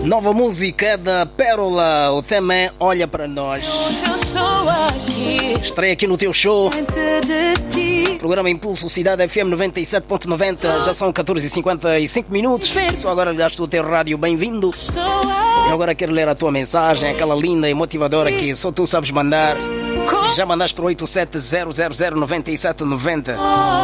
Nova música da Pérola, o tema é Olha Para Nós. Estreia aqui no teu show. Programa Impulso Cidade FM 97.90. Já são 14h55 minutos. Só agora ligaste o teu rádio, bem-vindo. Eu agora quero ler a tua mensagem, aquela linda e motivadora que só tu sabes mandar. Já mandaste para 87 000 9790.